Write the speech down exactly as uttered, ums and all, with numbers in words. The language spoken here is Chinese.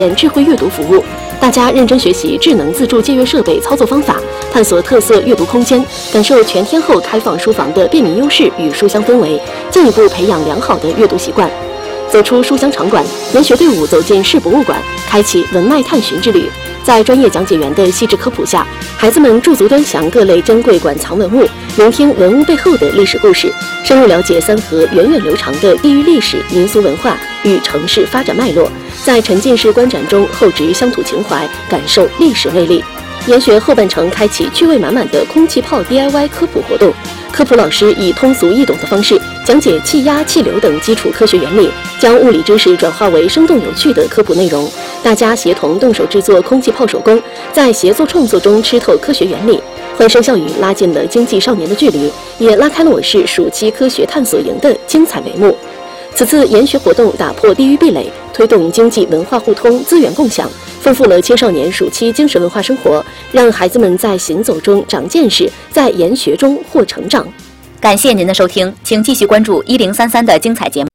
智慧阅读服务。大家认真学习智能自助借阅设备操作方法，探索特色阅读空间，感受全天候开放书房的便民优势与书香氛围，进一步培养良好的阅读习惯。走出书香场馆，研学队伍走进市博物馆，开启文脉探寻之旅。在专业讲解员的细致科普下，孩子们驻足端详各类珍贵馆藏文物，聆听文物背后的历史故事，深入了解三河源远流长的地域历史、民俗文化与城市发展脉络，在沉浸式观展中厚植乡土情怀，感受历史魅力。研学后半程开启趣味满满的空气炮 D I Y 科普活动，科普老师以通俗易懂的方式讲解气压、气流等基础科学原理，将物理知识转化为生动有趣的科普内容。大家协同动手制作空气炮手工，在协作创作中吃透科学原理。欢声笑语拉近了经济少年的距离，也拉开了我市暑期科学探索营的精彩帷幕。此次研学活动打破地域壁垒，推动经济文化互通、资源共享，丰富了青少年暑期精神文化生活，让孩子们在行走中长见识，在研学中获成长。 感谢您的收听，请继续关注一零三三的精彩节目。